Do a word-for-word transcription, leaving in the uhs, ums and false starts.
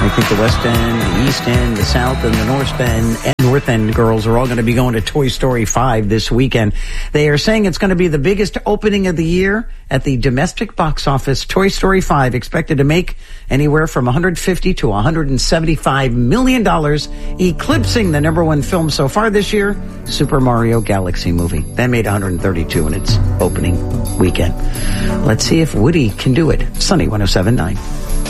I think the West End, the East End, the South, and the North End and North End girls are all going to be going to Toy Story five this weekend. They are saying it's going to be the biggest opening of the year at the domestic box office. Toy Story five expected to make anywhere from one hundred fifty to one hundred seventy-five million dollars, eclipsing the number one film so far this year, Super Mario Galaxy movie. That made one hundred thirty-two in its opening weekend. Let's see if Woody can do it. Sunny one oh seven point nine.